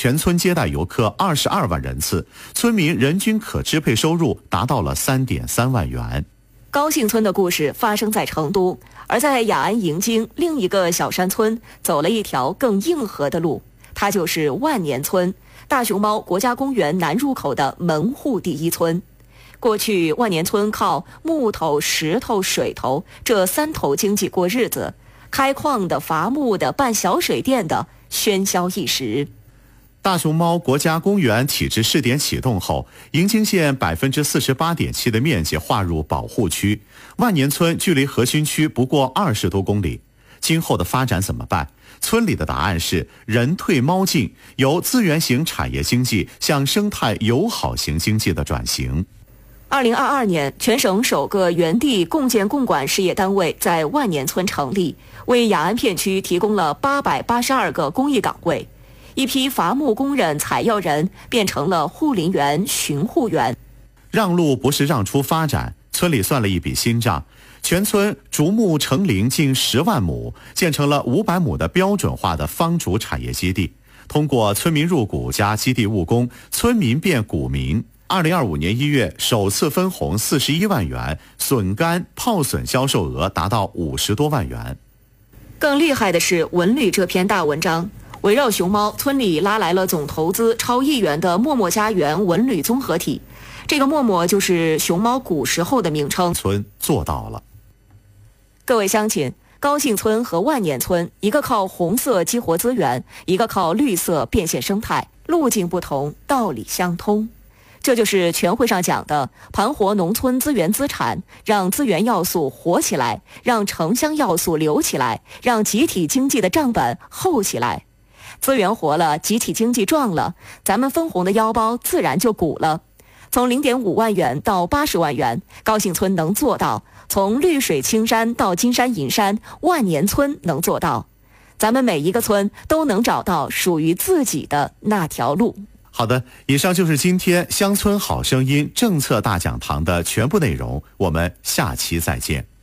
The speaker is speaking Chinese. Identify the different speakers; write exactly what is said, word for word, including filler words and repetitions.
Speaker 1: 全村接待游客二十二万人次，村民人均可支配收入达到了三点三万元。
Speaker 2: 高兴村的故事发生在成都，而在雅安迎京另一个小山村走了一条更硬核的路，它就是万年村，大熊猫国家公园南入口的门户第一村。过去万年村靠木头、石头、水头这三头经济过日子，开矿的、伐木的、办小水电的喧嚣一时。
Speaker 1: 大熊猫国家公园体制试点启动后，迎京县 百分之四十八点七 的面积划入保护区，万年村距离核心区不过二十多公里。今后的发展怎么办？村里的答案是人退猫进，由资源型产业经济向生态友好型经济的转型。
Speaker 2: 二零二二年，全省首个原地共建共管事业单位在万年村成立，为雅安片区提供了八百八十二个公益岗位。一批伐木工人、采药人变成了护林员、巡护员。
Speaker 1: 让路不是让出发展，村里算了一笔新账，全村竹木成林近十万亩，建成了五百亩的标准化的方竹产业基地。通过村民入股加基地务工，村民变股民。二零二五年一月，首次分红四十一万元，笋干、泡笋销售额达到五十多万元。
Speaker 2: 更厉害的是文旅这篇大文章。围绕熊猫，村里拉来了总投资超亿元的默默家园文旅综合体。这个默默就是熊猫古时候的名称。
Speaker 1: 村做到了。
Speaker 2: 各位乡亲，高兴村和万年村，一个靠红色激活资源，一个靠绿色变现生态，路径不同，道理相通。这就是全会上讲的盘活农村资源资产，让资源要素活起来，让城乡要素留起来，让集体经济的账本厚起来。资源活了，集体经济壮了，咱们分红的腰包自然就鼓了。从 零点五万元到八十万元，高兴村能做到；从绿水青山到金山银山，万年村能做到。咱们每一个村都能找到属于自己的那条路。
Speaker 1: 好的，以上就是今天乡村好声音政策大讲堂的全部内容，我们下期再见。